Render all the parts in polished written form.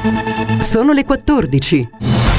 Sono le 14.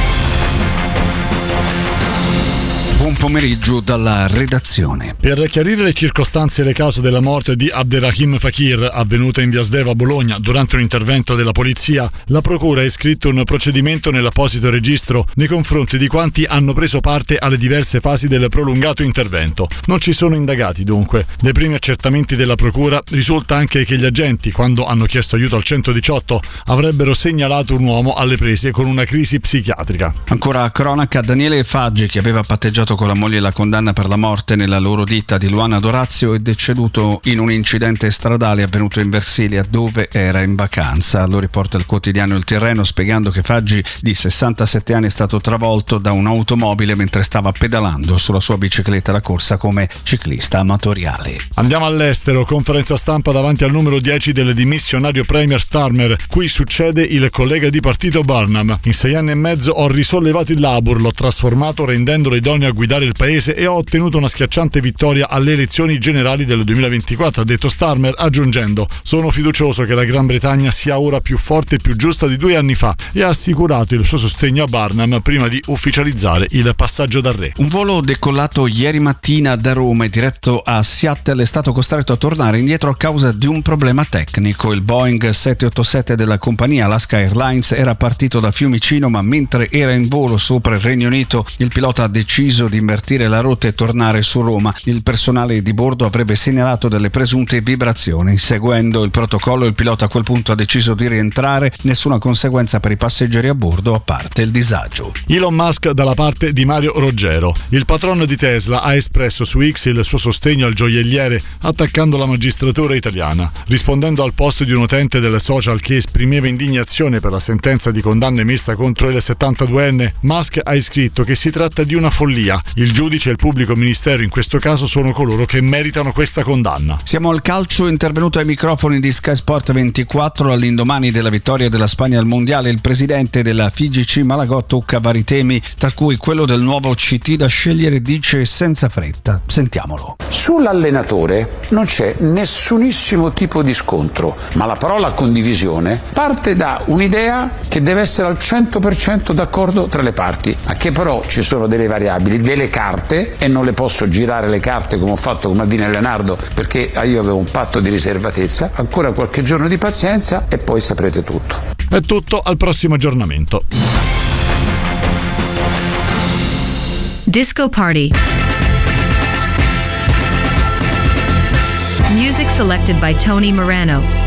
Buon pomeriggio dalla redazione. Per chiarire le circostanze e le cause della morte di Abderrahim Fakir, avvenuta in via Sveva, Bologna, durante un intervento della polizia, la procura ha iscritto un procedimento nell'apposito registro nei confronti di quanti hanno preso parte alle diverse fasi del prolungato intervento. Non ci sono indagati, dunque. Dai primi accertamenti della procura risulta anche che gli agenti, quando hanno chiesto aiuto al 118, avrebbero segnalato un uomo alle prese con una crisi psichiatrica. Ancora cronaca, Daniele Faggi, che aveva patteggiato con la moglie la condanna per la morte nella loro ditta di Luana Dorazio, è deceduto in un incidente stradale avvenuto in Versilia, dove era in vacanza. Lo riporta il quotidiano Il Tirreno, spiegando che Faggi, di 67 anni, è stato travolto da un'automobile mentre stava pedalando sulla sua bicicletta da corsa come ciclista amatoriale. Andiamo all'estero. Conferenza stampa davanti al numero 10 del dimissionario premier Starmer, cui succede il collega di partito Burnham. In 6 anni e mezzo ho risollevato il Labour, l'ho trasformato rendendolo idoneo a guidare il paese e ho ottenuto una schiacciante vittoria alle elezioni generali del 2024, ha detto Starmer, aggiungendo: sono fiducioso che la Gran Bretagna sia ora più forte e più giusta di 2 anni fa, e ha assicurato il suo sostegno a Burnham prima di ufficializzare il passaggio da re. Un volo decollato ieri mattina da Roma e diretto a Seattle è stato costretto a tornare indietro a causa di un problema tecnico. Il Boeing 787 della compagnia Alaska Airlines era partito da Fiumicino, ma mentre era in volo sopra il Regno Unito il pilota ha deciso di invertire la rotta e tornare su Roma. Il personale di bordo avrebbe segnalato delle presunte vibrazioni. Seguendo il protocollo, il pilota a quel punto ha deciso di rientrare. Nessuna conseguenza per i passeggeri a bordo, a parte il disagio. Elon Musk dalla parte di Mario Roggero. Il patrono di Tesla ha espresso su X il suo sostegno al gioielliere, attaccando la magistratura italiana. Rispondendo al post di un utente del social che esprimeva indignazione per la sentenza di condanna emessa contro il 72enne, Musk ha scritto che si tratta di una follia. Il giudice e il pubblico ministero in questo caso sono coloro che meritano questa condanna. Siamo al calcio. Intervenuto ai microfoni di Sky Sport 24 all'indomani della vittoria della Spagna al mondiale, il presidente della FIGC Malagò tocca vari temi, tra cui quello del nuovo CT da scegliere, dice senza fretta. Sentiamolo. Sull'allenatore non c'è nessunissimo tipo di scontro, ma la parola condivisione parte da un'idea che deve essere al 100% d'accordo tra le parti, ma che però ci sono delle variabili, delle carte, e non le posso girare le carte come ho fatto con Maldini e Leonardo, perché io avevo un patto di riservatezza. Ancora qualche giorno di pazienza e poi saprete tutto. È tutto, al prossimo aggiornamento. Disco Party. Music selected by Tony Morano.